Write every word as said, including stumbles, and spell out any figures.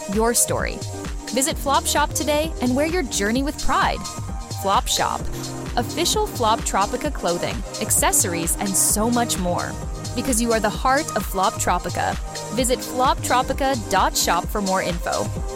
your story. Visit Flop Shop today and wear your journey with pride. Flop Shop, official Floptropica clothing, accessories, and so much more. Because you are the heart of Floptropica. Visit floptropica dot shop for more info.